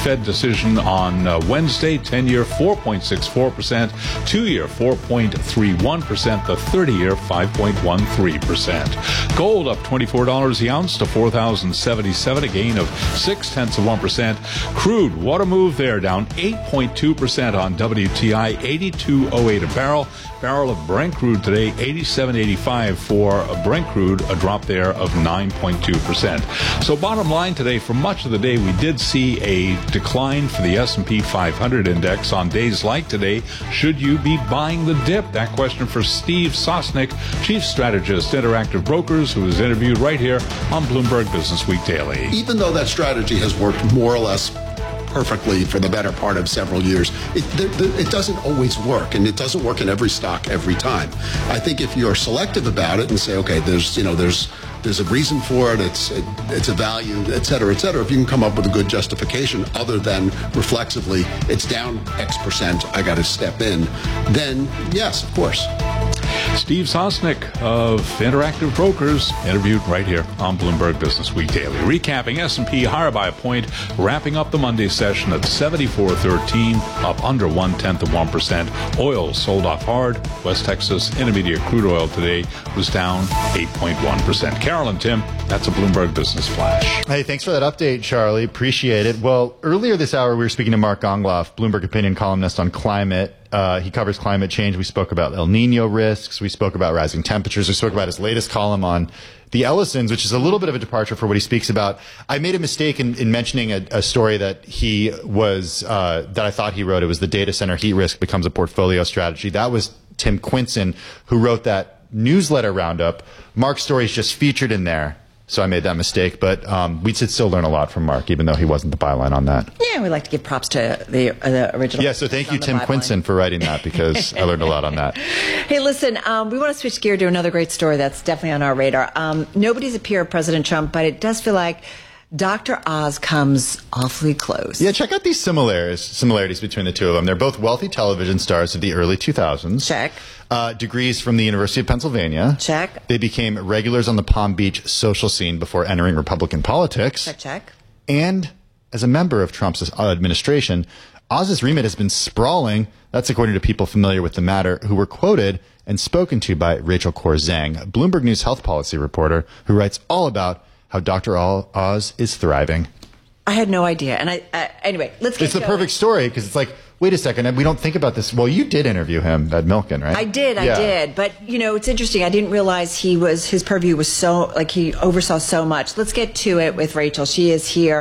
Fed decision on Wednesday. 10-year 4.64%, 2-year 4.31%, the 30-year 5.13%. Gold up $24 the ounce to $4,077, a gain of 0.6%. Crude, what a move there, down 8.2% on WTI, 82.08 a barrel. Barrel of Brent crude today, 87.85 for Brent crude, a drop there of 9.2%. So bottom line today, for much of the day, we did see a decline for the S&P 500 index on days like today. Should you be buying the dip? That question for Steve Sosnick, Chief Strategist, Interactive Brokers, who was interviewed right here on Bloomberg Business Week Daily. Even though that strategy has worked more or less perfectly for the better part of several years, it doesn't always work, and it doesn't work in every stock every time. I think if you're selective about it and say, okay, there's a reason for it, it's a value, et cetera, if you can come up with a good justification other than reflexively, it's down X%, I got to step in, then yes, of course. Steve Sosnick of Interactive Brokers, interviewed right here on Bloomberg Business Week Daily. Recapping, S&P higher by a point, wrapping up the Monday session at 74.13, up under 0.1%. Oil sold off hard. West Texas Intermediate crude oil today was down 8.1%. Carol and Tim, that's a Bloomberg Business Flash. Hey, thanks for that update, Charlie. Appreciate it. Well, earlier this hour, we were speaking to Mark Gongloff, Bloomberg opinion columnist on climate. He covers climate change. We spoke about El Nino risks. We spoke about rising temperatures. We spoke about his latest column on the Ellisons, which is a little bit of a departure for what he speaks about. I made a mistake in mentioning a story that he was, that I thought he wrote. It was the data center heat risk becomes a portfolio strategy. That was Tim Quinson, who wrote that newsletter roundup. Mark's story is just featured in there. So I made that mistake, but we should still learn a lot from Mark, even though he wasn't the byline on that. Yeah, we like to give props to the original. Yeah, so thank you, Tim Quinson, for writing that, because I learned a lot on that. Hey, listen, we want to switch gear to another great story that's definitely on our radar. Nobody's a peer of President Trump, but it does feel like Dr. Oz comes awfully close. Yeah, check out these similarities between the two of them. They're both wealthy television stars of the early 2000s. Check. Degrees from the University of Pennsylvania. Check. They became regulars on the Palm Beach social scene before entering Republican politics. Check. And as a member of Trump's administration, Oz's remit has been sprawling. That's according to people familiar with the matter who were quoted and spoken to by Rachel Corzang, a Bloomberg News health policy reporter who writes all about how Dr. Oz is thriving. I had no idea. And anyway, let's get It's the perfect story, because it's like, wait a second, we don't think about this. Well, you did interview him at Milken, right? I did. But, it's interesting. I didn't realize his purview was so, he oversaw so much. Let's get to it with Rachel. She is here.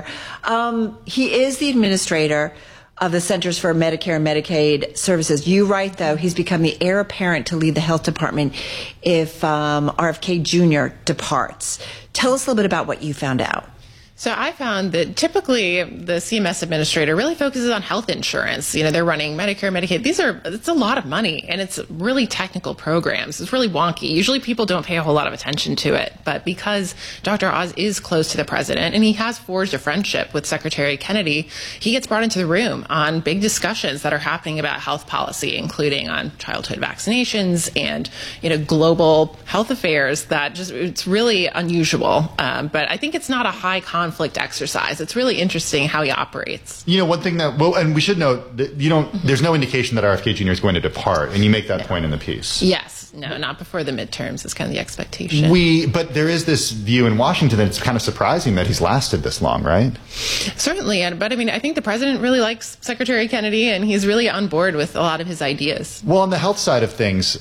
He is the administrator of the Centers for Medicare and Medicaid Services. You write, though, he's become the heir apparent to lead the health department if RFK Jr. departs. Tell us a little bit about what you found out. So I found that typically the CMS administrator really focuses on health insurance. They're running Medicare, Medicaid. It's a lot of money, and it's really technical programs. It's really wonky. Usually people don't pay a whole lot of attention to it. But because Dr. Oz is close to the president and he has forged a friendship with Secretary Kennedy, he gets brought into the room on big discussions that are happening about health policy, including on childhood vaccinations and, global health affairs. It's really unusual. But I think it's not a high conflict exercise. It's really interesting how he operates. One thing and we should note that there's no indication that RFK Jr. is going to depart, and you make that point in the piece. Yes. No, not before the midterms is kind of the expectation. But there is this view in Washington that it's kind of surprising that he's lasted this long, right? Certainly. But I think the president really likes Secretary Kennedy, and he's really on board with a lot of his ideas. Well, on the health side of things,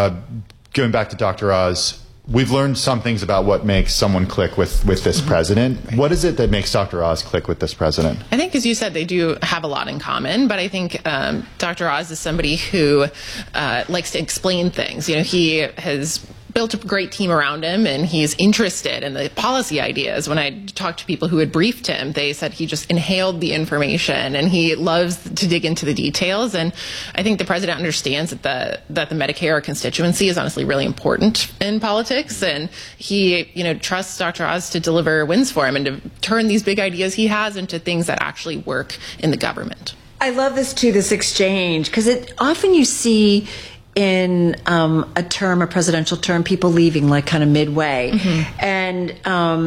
going back to Dr. Oz, we've learned some things about what makes someone click with this president. Right. What is it that makes Dr. Oz click with this president? I think, as you said, they do have a lot in common, but I think Dr. Oz is somebody who likes to explain things. He has built a great team around him, and he's interested in the policy ideas. When I talked to people who had briefed him, they said he just inhaled the information, and he loves to dig into the details. And I think the president understands that the Medicare constituency is honestly really important in politics, and he trusts Dr. Oz to deliver wins for him and to turn these big ideas he has into things that actually work in the government. I love this exchange, because often you see in a presidential term, people leaving kind of midway. Mm-hmm. And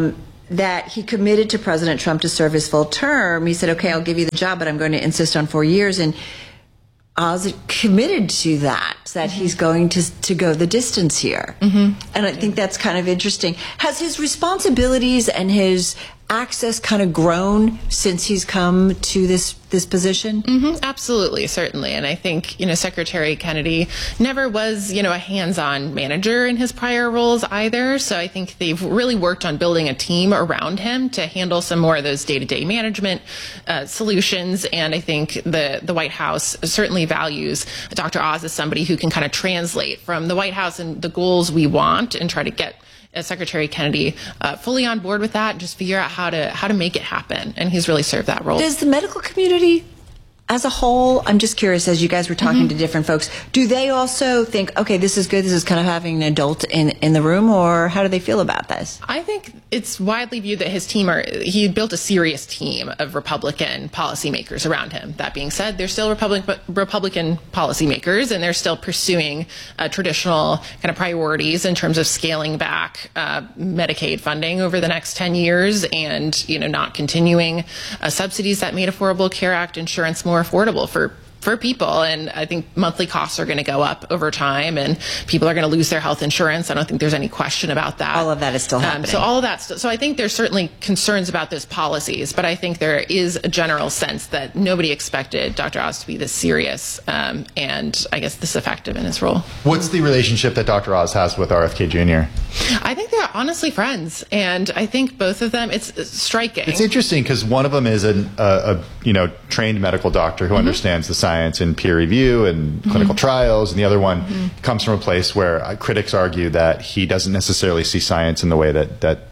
that he committed to President Trump to serve his full term. He said, okay, I'll give you the job, but I'm going to insist on 4 years. And Oz committed to that he's going to go the distance here. And I think that's kind of interesting. Has his responsibilities and his access kind of grown since he's come to this position? Absolutely, certainly. And I think, Secretary Kennedy never was, a hands-on manager in his prior roles either. So I think they've really worked on building a team around him to handle some more of those day-to-day management solutions. And I think the White House certainly values Dr. Oz as somebody who can kind of translate from the White House and the goals we want and try to get Secretary Kennedy fully on board with that and just figure out how to make it happen. And he's really served that role. Does the medical community as a whole, I'm just curious, as you guys were talking to different folks, do they also think, okay, this is good, this is kind of having an adult in the room, or how do they feel about this? I think it's widely viewed that his team he built a serious team of Republican policymakers around him. That being said, they're still Republican policymakers, and they're still pursuing traditional kind of priorities in terms of scaling back Medicaid funding over the next 10 years and, not continuing subsidies that made Affordable Care Act insurance more affordable for people. And I think monthly costs are going to go up over time, and people are going to lose their health insurance. I don't think there's any question about that. All of that is still happening. So all of that. So I think there's certainly concerns about those policies, but I think there is a general sense that nobody expected Dr. Oz to be this serious and I guess this effective in his role. What's the relationship that Dr. Oz has with RFK Jr.? I think they're honestly friends, and I think both of them, it's striking. It's interesting because one of them is a trained medical doctor who understands the science and peer review and clinical trials, and the other one comes from a place where critics argue that he doesn't necessarily see science in the way that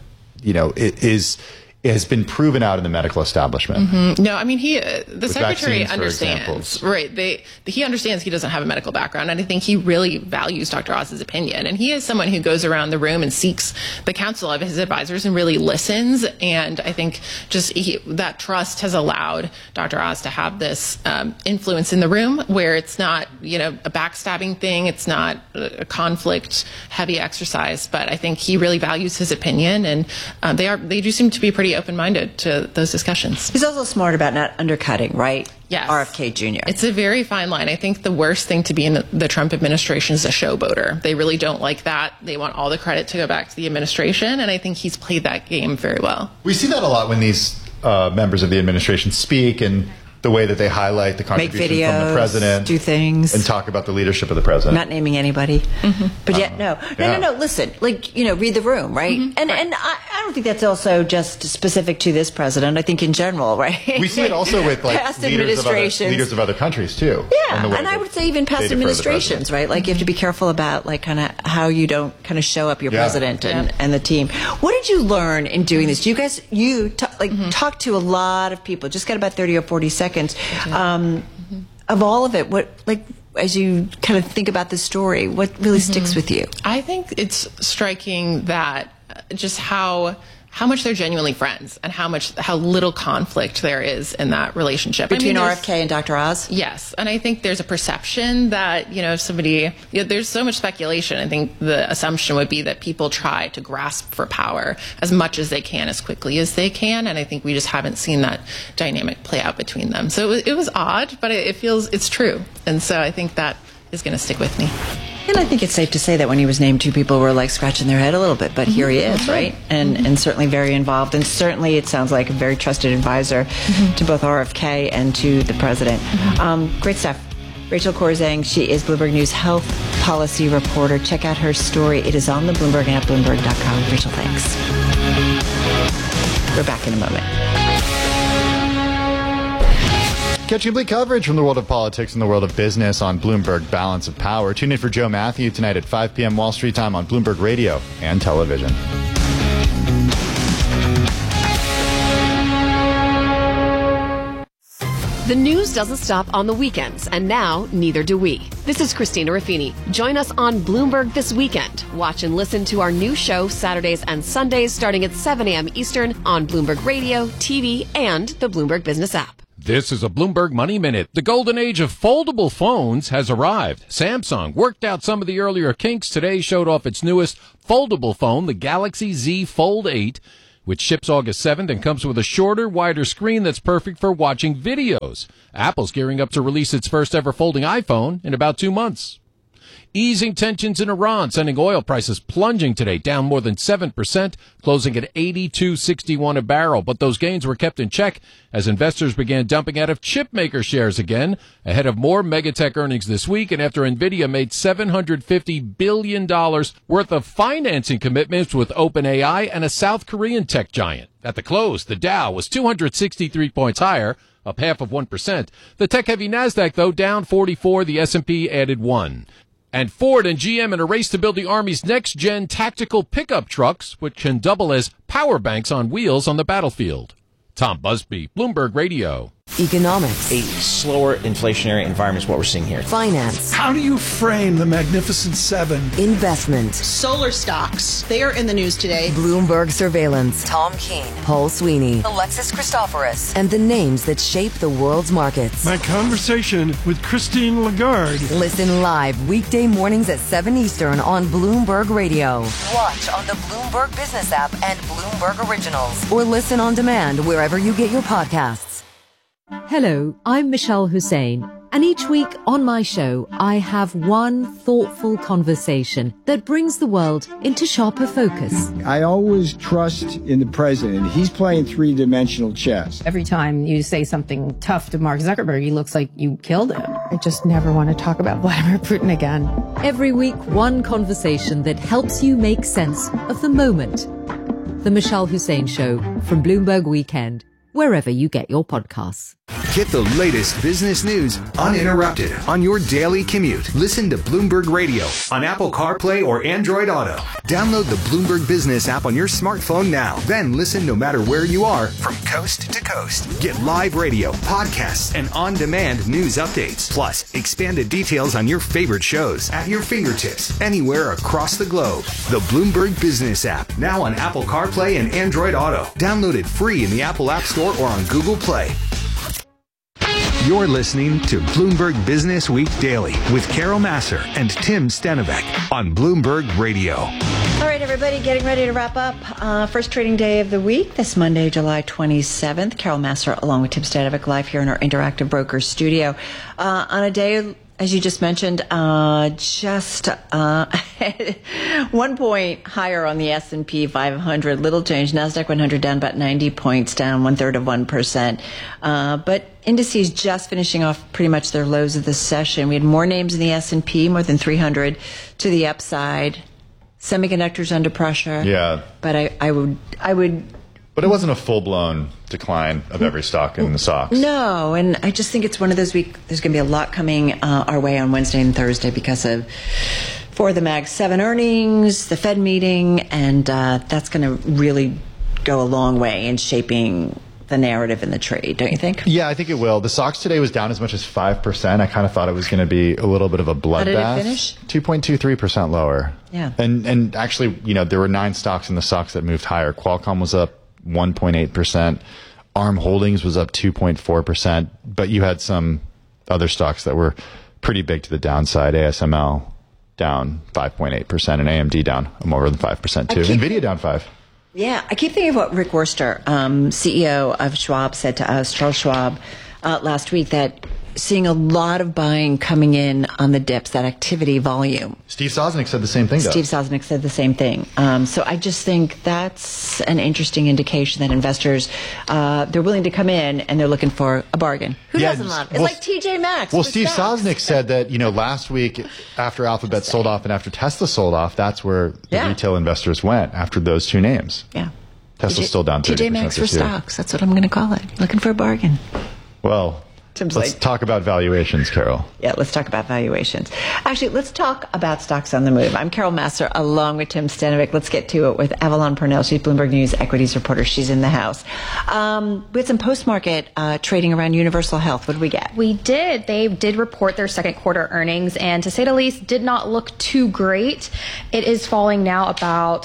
it has been proven out in the medical establishment. No, I mean, the secretary vaccines, understands, right? He understands he doesn't have a medical background, and I think he really values Dr. Oz's opinion. And he is someone who goes around the room and seeks the counsel of his advisors and really listens. And I think just that trust has allowed Dr. Oz to have this influence in the room where it's not, a backstabbing thing. It's not a conflict heavy exercise, but I think he really values his opinion, and they do seem to be pretty open-minded to those discussions. He's also smart about not undercutting, right? Yes. RFK Jr. It's a very fine line. I think the worst thing to be in the Trump administration is a showboater. They really don't like that. They want all the credit to go back to the administration, and I think he's played that game very well. We see that a lot when these members of the administration speak, and the way that they highlight the contribution make videos, from the president, do things, and talk about the leadership of the president. Not naming anybody, but yet no. Listen, read the room, right? And I don't think that's also just specific to this president. I think in general, right? We see it also with past leaders of other countries too. Yeah, and I would say even past administrations, right? Like you have to be careful about kind of how you don't kind of show up your president and the team. What did you learn in doing this? Do you guys talk to a lot of people? Just got about 30 or 40 seconds. Of all of it, what as you kind of think about this story, what really sticks with you? I think it's striking that just how much they're genuinely friends and how little conflict there is in that relationship. Between RFK and Dr. Oz? Yes. And I think there's a perception that, if somebody, there's so much speculation. I think the assumption would be that people try to grasp for power as much as they can, as quickly as they can. And I think we just haven't seen that dynamic play out between them. So it was odd, but it's true. And so I think that is going to stick with me. And I think it's safe to say that when he was named, two people were scratching their head a little bit, but here he is, right? And certainly very involved. And certainly it sounds like a very trusted advisor to both RFK and to the president. Great stuff. Rachel Corzang, she is Bloomberg News health policy reporter. Check out her story. It is on the Bloomberg and at Bloomberg.com. Rachel, thanks. We're back in a moment. Catching complete coverage from the world of politics and the world of business on Bloomberg Balance of Power. Tune in for Joe Matthew tonight at 5 p.m. Wall Street time on Bloomberg Radio and television. The news doesn't stop on the weekends, and now neither do we. This is Christina Raffini. Join us on Bloomberg This Weekend. Watch and listen to our new show Saturdays and Sundays starting at 7 a.m. Eastern on Bloomberg Radio, TV, and the Bloomberg Business app. This is a Bloomberg Money Minute. The golden age of foldable phones has arrived. Samsung worked out some of the earlier kinks today, showed off its newest foldable phone, the Galaxy Z Fold 8. which ships August 7th and comes with a shorter, wider screen that's perfect for watching videos. Apple's gearing up to release its first ever folding iPhone in about 2 months. Easing tensions in Iran, sending oil prices plunging today, down more than 7%, closing at $82.61 a barrel. But those gains were kept in check as investors began dumping out of chipmaker shares again, ahead of more megatech earnings this week, and after NVIDIA made $750 billion worth of financing commitments with OpenAI and a South Korean tech giant. At the close, the Dow was 263 points higher, up 0.5%. The tech-heavy NASDAQ, though, down 44. The S&P added 1. And Ford and GM in a race to build the Army's next-gen tactical pickup trucks, which can double as power banks on wheels on the battlefield. Tom Busby, Bloomberg Radio. Economics. A slower inflationary environment is what we're seeing here. Finance. How do you frame the Magnificent Seven? Investment. Solar stocks. They are in the news today. Bloomberg surveillance. Tom Keene. Paul Sweeney. Alexis Christoforous. And the names that shape the world's markets. My conversation with Christine Lagarde. Listen live weekday mornings at 7 Eastern on Bloomberg Radio. Watch on the Bloomberg Business app and Bloomberg Originals. Or listen on demand wherever you get your podcasts. Hello, I'm Michelle Hussein, and each week on my show, I have one thoughtful conversation that brings the world into sharper focus. I always trust in the president. He's playing three-dimensional chess. Every time you say something tough to Mark Zuckerberg, he looks like you killed him. I just never want to talk about Vladimir Putin again. Every week, one conversation that helps you make sense of the moment. The Michelle Hussein Show from Bloomberg Weekend, wherever you get your podcasts. Get the latest business news uninterrupted on your daily commute. Listen to Bloomberg Radio on Apple CarPlay or Android Auto. Download the Bloomberg Business app on your smartphone now. Then listen no matter where you are from coast to coast. Get live radio, podcasts, and on-demand news updates. Plus, expanded details on your favorite shows at your fingertips anywhere across the globe. The Bloomberg Business app, now on Apple CarPlay and Android Auto. Download it free in the Apple App Store or on Google Play. You're listening to Bloomberg Business Week Daily with Carol Massar and Tim Stenovec on Bloomberg Radio. All right, everybody, getting ready to wrap up. First trading day of the week, this Monday, July 27th. Carol Massar along with Tim Stenovec live here in our Interactive Brokers studio. On a day, as you just mentioned, just 1 point higher on the S&P 500. Little change. NASDAQ 100 down about 90 points, down 1/3%. But indices just finishing off pretty much their lows of the session. We had more names in the S&P, more than 300 to the upside. Semiconductors under pressure. Yeah. But I would. But it wasn't a full-blown decline of every stock in the stocks. No, and I just think it's one of those weeks. There's going to be a lot coming our way on Wednesday and Thursday because of for the Mag 7 earnings, the Fed meeting, and that's going to really go a long way in shaping the narrative in the trade, don't you think? Yeah, I think it will. The SOX today was down as much as 5%. I kind of thought it was going to be a little bit of a bloodbath. How did it finish? 2.23% lower. Yeah. And actually, there were 9 stocks in the SOX that moved higher. Qualcomm was up 1.8%. ARM Holdings was up 2.4%. But you had some other stocks that were pretty big to the downside. ASML down 5.8% and AMD down more than 5% too. NVIDIA down 5%. Yeah, I keep thinking of what Rick Wurster, CEO of Schwab, said to us, Charles Schwab, last week, that seeing a lot of buying coming in on the dips, that activity volume. Steve Sosnick said the same thing, though. Steve Sosnick said the same thing. So I just think that's an interesting indication that investors, they're willing to come in and they're looking for a bargain. Who doesn't love it? It's like TJ Maxx. Well, Steve Sosnick said that, last week after Alphabet sold off and after Tesla sold off, that's where the retail investors went after those two names. Yeah. Tesla's still down 30% TJ Maxx for stocks. That's what I'm going to call it. Looking for a bargain. Well, let's talk about valuations, Carol. Yeah, let's talk about valuations. Actually, let's talk about stocks on the move. I'm Carol Massar along with Tim Stenovec. Let's get to it with Avalon Purnell. She's Bloomberg News equities reporter. She's in the house. We had some post-market trading around Universal Health. What did we get? We did. They did report their second quarter earnings, and to say the least, did not look too great. It is falling now about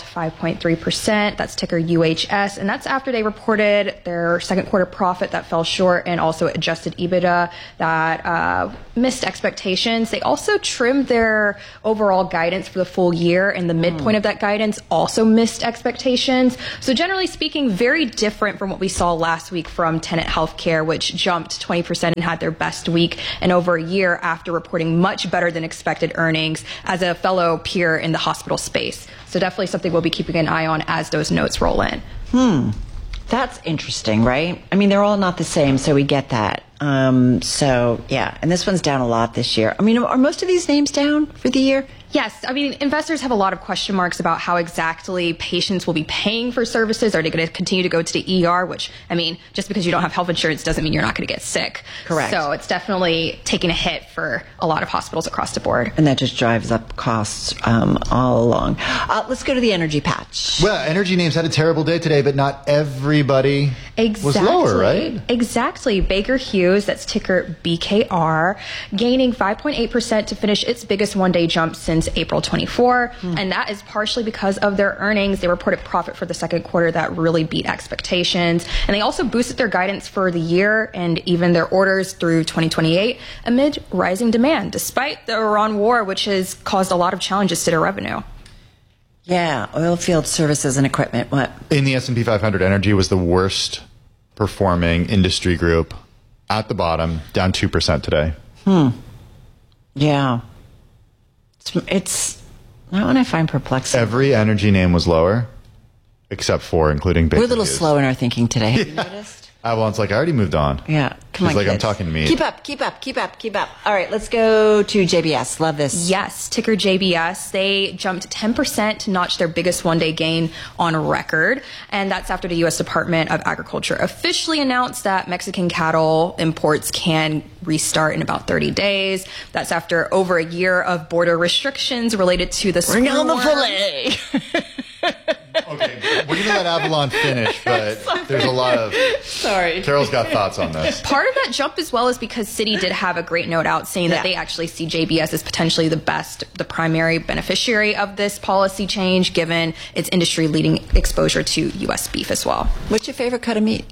5.3%. That's ticker UHS, and that's after they reported their second quarter profit that fell short and also adjusted EBITDA EBITDA that missed expectations. They also trimmed their overall guidance for the full year, and the midpoint of that guidance also missed expectations. So generally speaking, very different from what we saw last week from Tenet Healthcare, which jumped 20% and had their best week in over a year after reporting much better than expected earnings as a fellow peer in the hospital space. So definitely something we'll be keeping an eye on as those notes roll in. That's interesting, right? I mean, they're all not the same, so we get that. So, yeah, and this one's down a lot this year. I mean, are most of these names down for the year? Yes. I mean, investors have a lot of question marks about how exactly patients will be paying for services. Are they going to continue to go to the ER? Which, I mean, just because you don't have health insurance doesn't mean you're not going to get sick. Correct. So it's definitely taking a hit for a lot of hospitals across the board. And that just drives up costs all along. Let's go to the energy patch. Well, energy names had a terrible day today, but not everybody was lower, right? Exactly. Baker Hughes, that's ticker BKR, gaining 5.8% to finish its biggest one-day jump since April 24. And that is partially because of their earnings. They reported profit for the second quarter that really beat expectations. And they also boosted their guidance for the year and even their orders through 2028 amid rising demand, despite the Iran war, which has caused a lot of challenges to their revenue. Yeah, oil field services and equipment. What? In the S&P 500, energy was the worst performing industry group at the bottom, down 2% today. Yeah. It's not one I find perplexing. Every energy name was lower, except for including Baker We're a little Hughes. slow in our thinking today. Have you noticed? Avalon's like, I already moved on. Yeah. Come She's on, like, I'm kids. talking to me. Keep up. All right, let's go to JBS. Love this. Yes, ticker JBS. They jumped 10% to notch their biggest one-day gain on record. And that's after the U.S. Department of Agriculture officially announced that Mexican cattle imports can restart in about 30 days. That's after over a year of border restrictions related to the Bring on the screwworm. filet. Okay, we're going to let Avalon finish, but there's a lot of... Sorry. Carol's got thoughts on this. Part of that jump as well is because Citi did have a great note out saying that they actually see JBS as potentially the primary beneficiary of this policy change, given its industry-leading exposure to U.S. beef as well. What's your favorite cut of meat?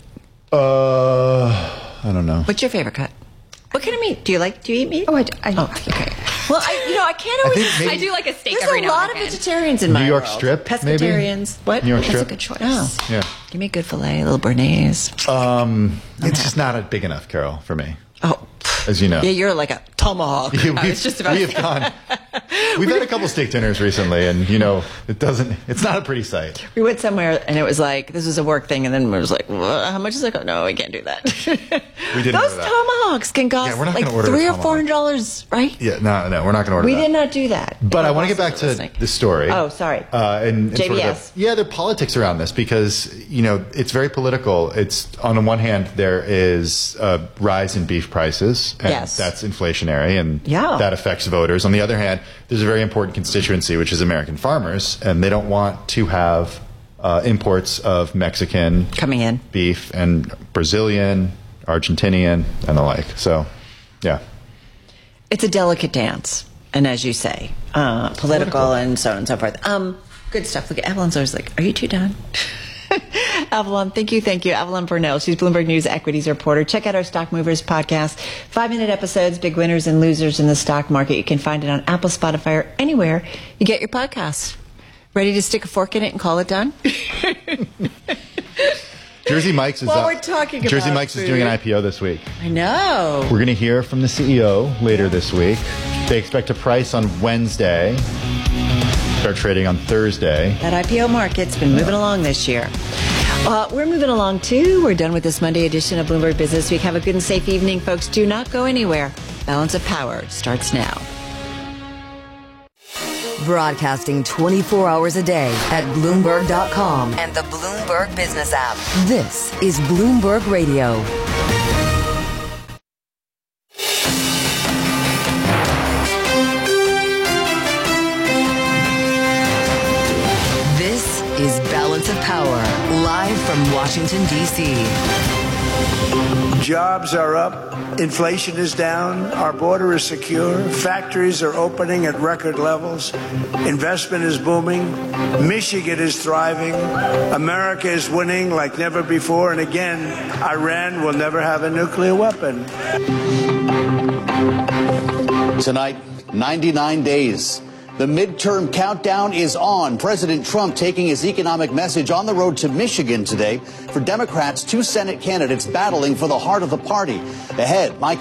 I don't know. What's your favorite cut? What kind of meat? Do you eat meat? Oh, I okay. Well, I can't always... I do like a steak There's every a now lot and of again. vegetarians in my New York world. strip, maybe? Pescatarians. What? New York That's strip? a good choice. Oh. Yeah. Give me a good filet, a little béarnaise. It's just not big enough, Carol, for me. Oh. As you know. Yeah, you're like a tomahawk. I was just about to say gone. We've had a couple steak dinners recently, and, it's not a pretty sight. We went somewhere, and it was like, this was a work thing, and then it was like, how much is it? No, we can't do that. We didn't Those order that. tomahawks can cost we're not like gonna order $300 a or $400, right? Yeah, no, we're not going to order We that. did not do that. But I want to get back to the story. Oh, sorry. And sort of JBS. there are politics around this because, it's very political. It's, on the one hand, there is a rise in beef prices. And Yes. that's inflationary, and Yeah. that affects voters. On the other hand, there's a very important constituency, which is American farmers, and they don't want to have imports of Mexican coming in beef and Brazilian, Argentinian, and the like. So, yeah. It's a delicate dance, and as you say, political and so on and so forth. Good stuff. Look, Avalon's always like, are you two done? Avalon, thank you. Avalon Burnell. She's Bloomberg News equities reporter. Check out our Stock Movers podcast. 5-minute episodes, big winners and losers in the stock market. You can find it on Apple, Spotify, or anywhere you get your podcasts. Ready to stick a fork in it and call it done? Jersey Mike's is While we're talking Jersey about Mike's is food. doing an IPO this week. I know. We're going to hear from the CEO later this week. They expect a price on Wednesday. Start trading on Thursday. That IPO market's been moving along this year. We're moving along, too. We're done with this Monday edition of Bloomberg Business Week. Have a good and safe evening, folks. Do not go anywhere. Balance of Power starts now. Broadcasting 24 hours a day at Bloomberg.com and the Bloomberg Business app. This is Bloomberg Radio. This is Balance of Power, live from Washington, D.C. Jobs are up. Inflation is down. Our border is secure. Factories are opening at record levels. Investment is booming. Michigan is thriving. America is winning like never before. And again, Iran will never have a nuclear weapon. Tonight, 99 days. The midterm countdown is on. President Trump taking his economic message on the road to Michigan today. For Democrats, 2 Senate candidates battling for the heart of the party. Ahead, my